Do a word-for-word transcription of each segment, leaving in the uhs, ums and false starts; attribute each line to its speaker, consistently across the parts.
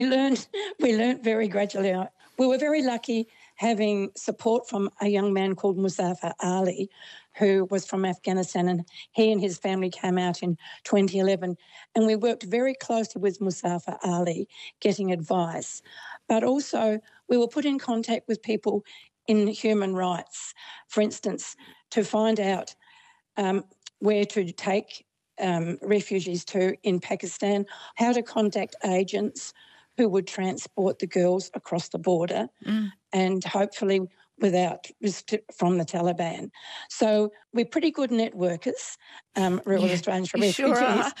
Speaker 1: We learned, we learned very gradually. We were very lucky having support from a young man called Muzaffar Ali, who was from Afghanistan, and he and his family came out in twenty eleven. And we worked very closely with Muzaffar Ali, getting advice. But also we were put in contact with people in human rights, for instance, to find out um, where to take um, refugees to in Pakistan, how to contact agents who would transport the girls across the border mm. and hopefully without from the Taliban. So we're pretty good networkers, um, Rural
Speaker 2: yeah,
Speaker 1: Australians for
Speaker 2: Refugees. Sure are.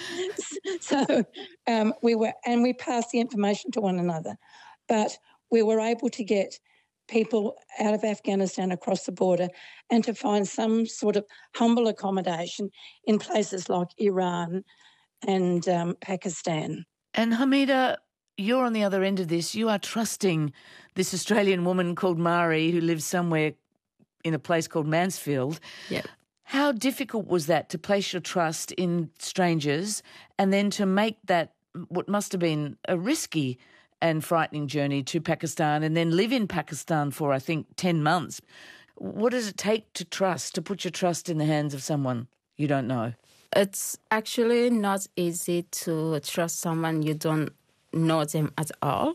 Speaker 1: So um, we were, and we passed the information to one another. But we were able to get people out of Afghanistan across the border and to find some sort of humble accommodation in places like Iran and um, Pakistan.
Speaker 2: And Hamida, you're on the other end of this. You are trusting this Australian woman called Mari who lives somewhere in a place called Mansfield.
Speaker 3: Yep.
Speaker 2: How difficult was that to place your trust in strangers and then to make that what must have been a risky and frightening journey to Pakistan and then live in Pakistan for, I think, ten months? What does it take to trust, to put your trust in the hands of someone you don't know?
Speaker 3: It's actually not easy to trust someone you don't know them at all.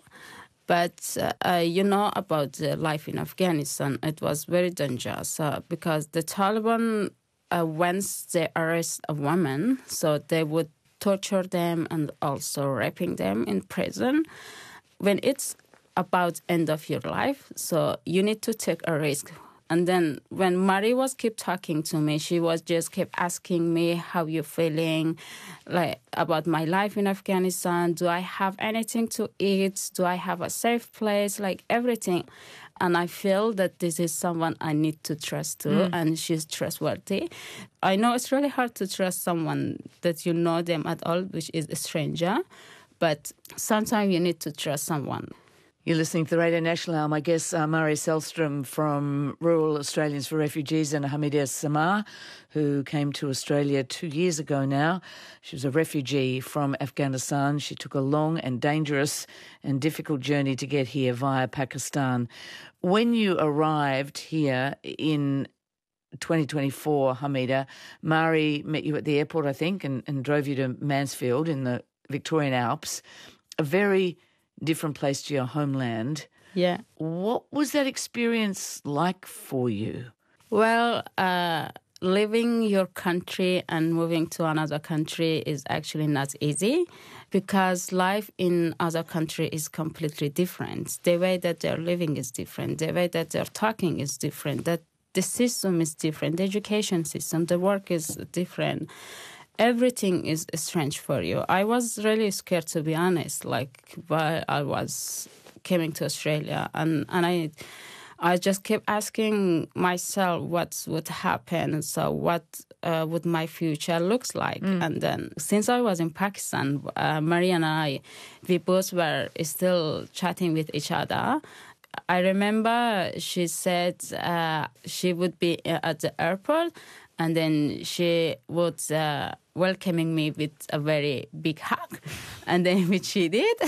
Speaker 3: But uh, you know about the life in Afghanistan, it was very dangerous uh, because the Taliban, uh, once they arrest a woman, so they would torture them and also raping them in prison. When it's about end of your life, so you need to take a risk. And then when Mari was keep talking to me, she was just kept asking me, how you feeling, like about my life in Afghanistan. Do I have anything to eat? Do I have a safe place? Like everything. And I feel that this is someone I need to trust too, mm. and she's trustworthy. I know it's really hard to trust someone that you know them at all, which is a stranger. But sometimes you need to trust someone.
Speaker 2: You're listening to the Radio National Hour. My guests are Mari Selstrom from Rural Australians for Refugees and Hamida Samar, who came to Australia two years ago now. She was a refugee from Afghanistan. She took a long and dangerous and difficult journey to get here via Pakistan. When you arrived here in twenty twenty-four, Hamida, Mari met you at the airport, I think, and, and drove you to Mansfield in the Victorian Alps, a very different place to your homeland.
Speaker 3: Yeah.
Speaker 2: What was that experience like for you?
Speaker 3: Well, uh, leaving your country and moving to another country is actually not easy because life in other country is completely different. The way that they're living is different. The way that they're talking is different. That the system is different. The education system, the work is different. Everything is strange for you. I was really scared, to be honest, like while I was coming to Australia. And, and I I just kept asking myself what would happen. So what uh, would my future looks like? Mm. And then since I was in Pakistan, uh, Maria and I, we both were still chatting with each other. I remember she said uh, she would be at the airport and then she would uh, welcoming me with a very big hug. And then which she did.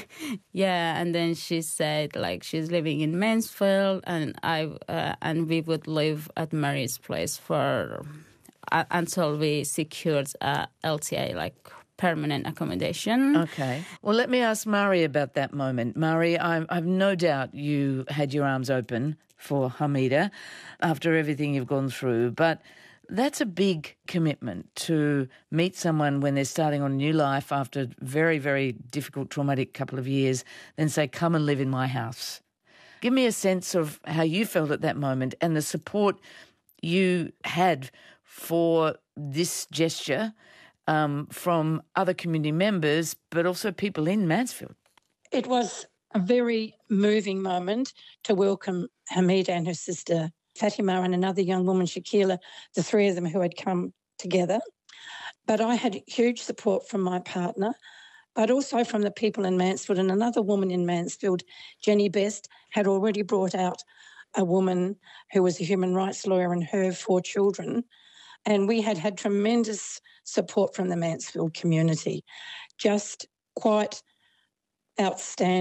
Speaker 3: Yeah, and then she said like she's living in Mansfield and I uh, and we would live at Mari's place for uh, until we secured uh, L T A, like permanent accommodation.
Speaker 2: Okay. Well, let me ask Mari about that moment. Mari, I, I've no doubt you had your arms open for Hamida after everything you've gone through, but that's a big commitment to meet someone when they're starting on a new life after a very, very difficult, traumatic couple of years, then say, come and live in my house. Give me a sense of how you felt at that moment and the support you had for this gesture um, from other community members, but also people in Mansfield.
Speaker 1: It was a very moving moment to welcome Hamida and her sister Fatima and another young woman, Shakila, the three of them who had come together. But I had huge support from my partner, but also from the people in Mansfield. And another woman in Mansfield, Jenny Best, had already brought out a woman who was a human rights lawyer and her four children. And we had had tremendous support from the Mansfield community, just quite outstanding.